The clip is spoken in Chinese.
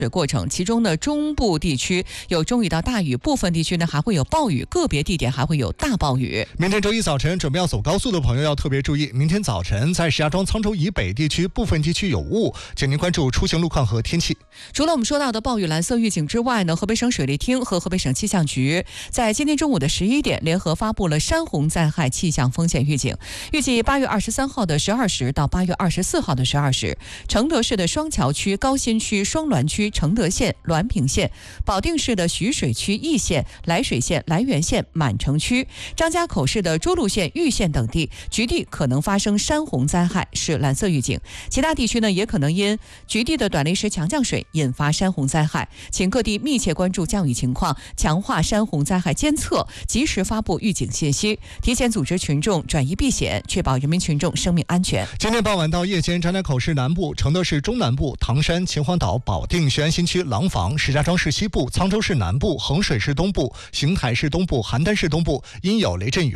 水过程，其中呢，中部地区有中雨到大雨，部分地区呢还会有暴雨，个别地点还会有大暴雨。 明天周一早晨准备要走高速的朋友要特别注意，明天早晨在石家庄、沧州以北地区部分地区有雾，请您关注出行路况和天气。 除了我们说到的暴雨蓝色预警之外呢，河北省水利厅和河北省气象局在今天中午的11点联合发布了山洪灾害气象风险预警，预计8月23号的12时到8月24号的12时，承德市的双桥区、高新区、双滦区、承德县、滦平县，保定市的徐水区、易县、涞水县、涞源县、满城区，张家口市的涿鹿县、玉县等地局地可能发生山洪灾害，是蓝色预警。其他地区呢也可能因局地的短临时强降水引发山洪灾害，请各地密切关注降雨情况，强化山洪灾害监测，及时发布预警信息，提前组织群众转移避险，确保人民群众生命安全。 今天傍晚到夜间，张家口市南部、承德市中南部、唐山、秦皇岛、保定、雄安新区、廊坊、石家庄市西部、沧州市南部、衡水市东部、邢台市东部、邯郸市东部因有雷阵雨